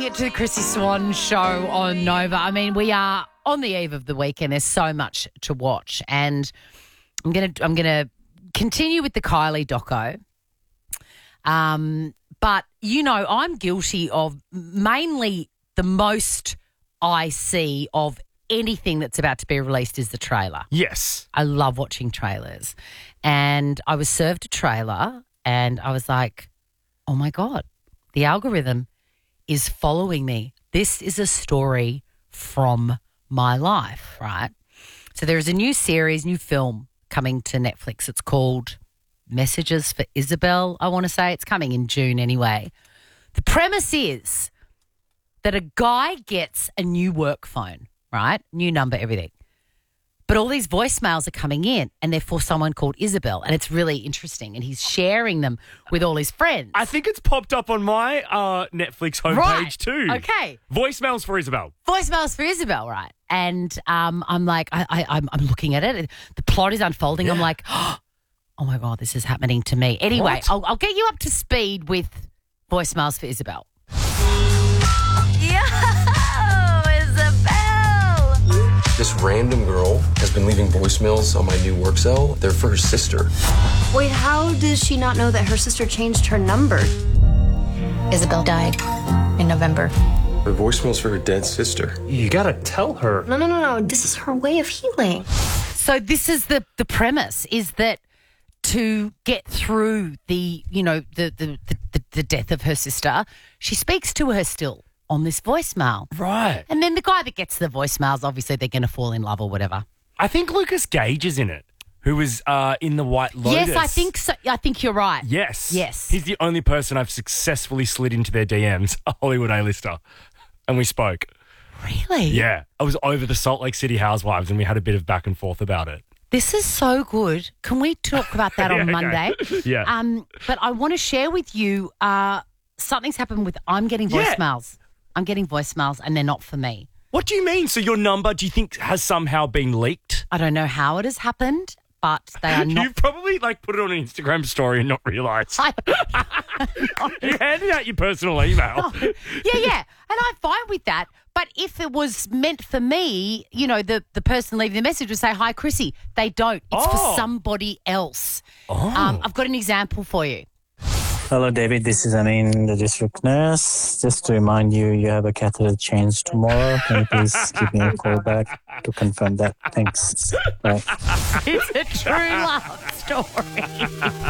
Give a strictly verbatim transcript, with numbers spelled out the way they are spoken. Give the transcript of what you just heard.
it to the Chrissy Swan show on Nova. I mean, we are on the eve of the weekend. There's so much to watch, and I'm gonna I'm gonna continue with the Kylie doco. Um, but you know, I'm guilty of mainly the most I see of anything that's about to be released is the trailer. Yes. I love watching trailers, and I was served a trailer, and I was like, oh my God, the algorithm is following me. This is a story from my life, right? So there is a new series, new film coming to Netflix. It's called Messages for Isabel, I want to say. It's coming in June anyway. The premise is that a guy gets a new work phone, right? New number, everything. But all these voicemails are coming in, and they're for someone called Isabel, and it's really interesting, and he's sharing them with all his friends. I think it's popped up on my uh, Netflix homepage Right. too. Okay. Voicemails for Isabel. Voicemails for Isabel, right? And um, I'm like, I, I, I'm, I'm looking at it. The plot is unfolding. Yeah. I'm like, oh my God, this is happening to me. Anyway, What? I'll, I'll get you up to speed with Voicemails for Isabel. Yo, Isabel! This random girl has been leaving voicemails on my new work cell. They're for her sister. Wait, how does she not know that her sister changed her number? Isabel died in November. The voicemail's for her dead sister. You gotta tell her. No, no, no, no. This is her way of healing. So this is the, the premise, is that to get through the, you know, the, the, the, the death of her sister, she speaks to her still on this voicemail. Right. And then the guy that gets the voicemails, obviously they're going to fall in love or whatever. I think Lucas Gage is in it, who was uh, in the White Lotus. Yes, I think so. I think you're right. Yes. Yes. He's the only person I've successfully slid into their D Ms, a Hollywood A-lister. And we spoke. Really? Yeah. I was over the Salt Lake City Housewives and we had a bit of back and forth about it. This is so good. Can we talk about that Yeah, on okay. Monday? Yeah. Um, but I want to share with you uh, something's happened with I'm getting Yeah. voicemails. I'm getting voicemails and they're not for me. What do you mean? So your number, do you think, has somehow been leaked? I don't know how it has happened, but they are not. You've probably like put it on an Instagram story and not realised. I, You handed out your personal email. yeah, yeah. And I'm fine with that. But if it was meant for me, you know, the, the person leaving the message would say, hi, Chrissy. They don't. It's Oh. for somebody else. Oh. Um, I've got an example for you. Hello, David. This is Amin, the district nurse. Just to remind you, you have a catheter change tomorrow. Can you please give me a call back to confirm that? Thanks. Bye. It's a true love story.